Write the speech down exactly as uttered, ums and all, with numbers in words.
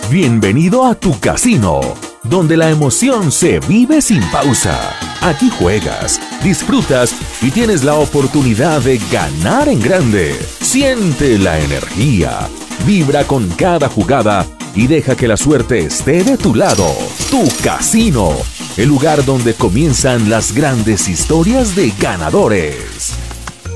Bienvenido a tu casino, donde la emoción se vive sin pausa. Aquí juegas, disfrutas y tienes la oportunidad de ganar en grande. Siente la energía, vibra con cada jugada y deja que la suerte esté de tu lado. Tu casino, el lugar donde comienzan las grandes historias de ganadores.